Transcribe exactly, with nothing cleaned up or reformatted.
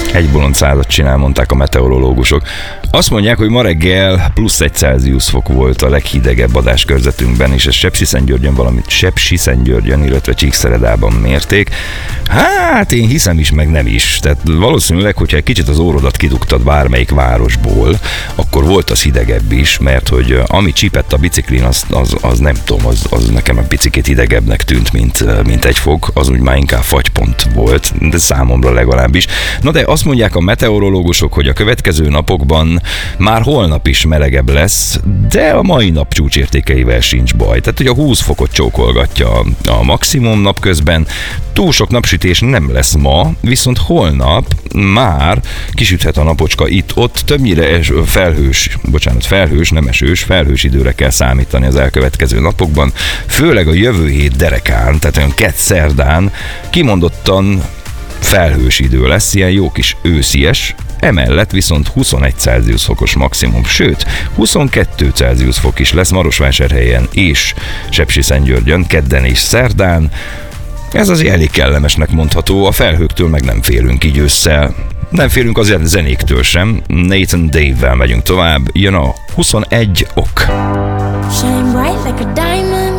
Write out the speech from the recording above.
Hegybolond százat csinál, mondták a meteorológusok. Azt mondják, hogy ma reggel plusz egy Celsius fok volt a leghidegebb adáskörzetünkben, és ez Sepsiszentgyörgyön, valamit Sepsiszentgyörgyön, illetve Csíkszeredában mérték. Hát én hiszem is, meg nem is. Tehát valószínűleg, hogyha egy kicsit az órodat kidugtad bármelyik városból, akkor volt az hidegebb is, mert hogy ami csípett a biciklin, az, az, az nem tudom, az, az nekem egy picit hidegebbnek tűnt, mint, mint egy fok, az úgy már inkább fagypont volt, de számomra legalábbis. Na de azt mondják a meteorológusok, hogy a következő napokban már holnap is melegebb lesz, de a mai nap csúcsértékeivel sincs baj. Tehát, hogy a húsz fokot csókolgatja a maximum napközben, túl sok napsütés nem lesz ma, viszont holnap már kisüthet a napocska itt-ott, többnyire es, felhős, bocsánat, felhős, nem esős, felhős időre kell számítani az elkövetkező napokban, főleg a jövő hét derekán, tehát olyan kedd szerdán kimondottan felhős idő lesz, ilyen jó kis őszies, emellett viszont huszonegy Celsius fokos maximum, sőt, huszonkettő Celsius fok is lesz Marosvásárhelyen és Sepsiszentgyörgyön, kedden és szerdán. Ez az elég kellemesnek mondható, a felhőktől meg nem félünk így ősszel. Nem félünk az zenéktől sem. Nathan Dave-vel megyünk tovább, jön a huszonegy ok. Shine bright like a diamond.